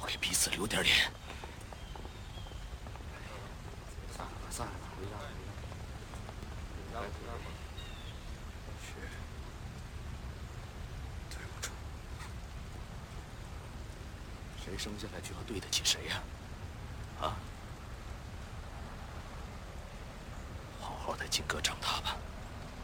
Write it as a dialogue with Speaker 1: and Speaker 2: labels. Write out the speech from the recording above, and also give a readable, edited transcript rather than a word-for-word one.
Speaker 1: 给彼此留点脸。
Speaker 2: 算了，回家。
Speaker 1: 雪，对不住，谁生下来就要对得起谁呀？啊？好好的金哥长大吧。